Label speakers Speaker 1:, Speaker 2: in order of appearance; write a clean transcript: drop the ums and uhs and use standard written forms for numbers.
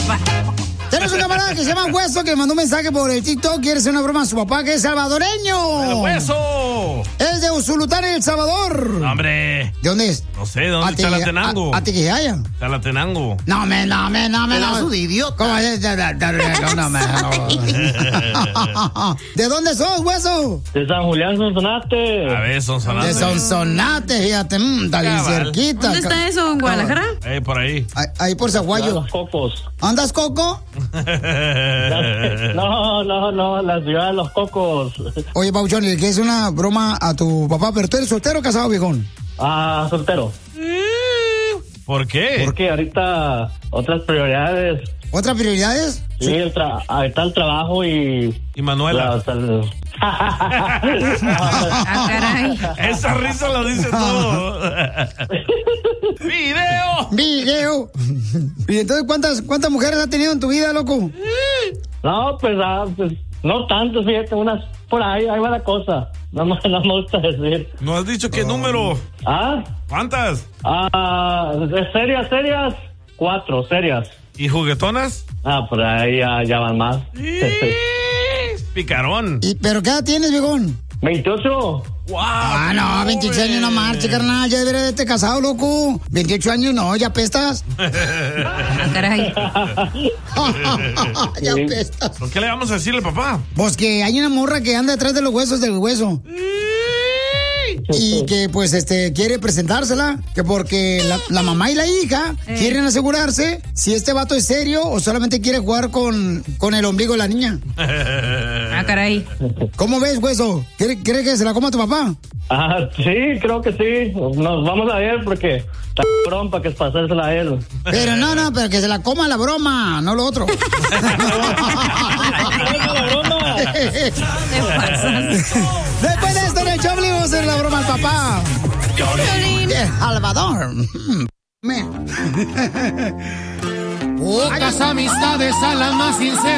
Speaker 1: papá.
Speaker 2: Tenemos un camarada que se llama Hueso que mandó un mensaje por el TikTok. Quiere hacer una broma a su papá, que es salvadoreño.
Speaker 3: ¡El Hueso!
Speaker 2: Es de Usulután, El Salvador.
Speaker 3: No, hombre.
Speaker 2: ¿De dónde es?
Speaker 3: No sé, ¿de dónde? Chalatenango.
Speaker 2: ¿A Tiquijaya?
Speaker 3: Chalatenango.
Speaker 2: No,
Speaker 1: Pedazo de idiota.
Speaker 2: ¿Cómo es? No. ¿De dónde sos, Hueso?
Speaker 4: De San Julián, Sonsonate.
Speaker 3: A ver, Sonsonate.
Speaker 2: De Sonsonate, fíjate, está bien cerquita.
Speaker 1: ¿Dónde está eso? ¿En Guadalajara?
Speaker 3: Por ahí.
Speaker 2: Ahí por Zaguayo.
Speaker 4: Los Cocos.
Speaker 2: ¿Andas, Coco?
Speaker 4: No, la ciudad de Los Cocos.
Speaker 2: Oye, Pauchón, ¿le quieres una broma a tu papá? ¿Pero tú eres soltero o casado, viejón?
Speaker 4: Soltero.
Speaker 3: ¿Por qué?
Speaker 4: Porque ahorita otras prioridades.
Speaker 2: ¿Otras prioridades?
Speaker 4: Sí, ahorita el trabajo y
Speaker 3: Manuela.
Speaker 1: Caray.
Speaker 3: Esa risa lo dice todo.
Speaker 2: ¡Video! ¿Y entonces cuántas mujeres has tenido en tu vida, loco?
Speaker 4: No, pues no tanto, fíjate, unas por ahí va la cosa. No me gusta decir.
Speaker 3: ¿No has dicho qué número? ¿Cuántas?
Speaker 4: Serias, 4, serias.
Speaker 3: ¿Y juguetonas?
Speaker 4: Por ahí ya van más.
Speaker 3: Picarón.
Speaker 2: ¿Pero qué edad tienes, viejón?
Speaker 4: 28.
Speaker 3: ¡Wow!
Speaker 2: No, 28 años no marche, carnal. Ya deberías de estar casado, loco. 28 años no, ya pestas.
Speaker 1: Caray.
Speaker 2: Ya pestas.
Speaker 3: ¿Por qué le vamos a decirle, papá?
Speaker 2: Pues que hay una morra que anda detrás de los huesos del hueso. Y que pues quiere presentársela, que porque la mamá y la hija quieren asegurarse si este vato es serio o solamente quiere jugar con el ombligo de la niña.
Speaker 1: Caray.
Speaker 2: ¿Cómo ves, Hueso? ¿Crees que se la coma tu papá?
Speaker 4: Sí, creo que sí. Nos vamos a ver porque está cabrón para que pasársela a él.
Speaker 2: Pero no, pero que se la coma la broma, no lo otro. Después de esto en el show le vamos a hacer la broma al papá. Salvador.
Speaker 5: Pocas amistades a las más sinceras.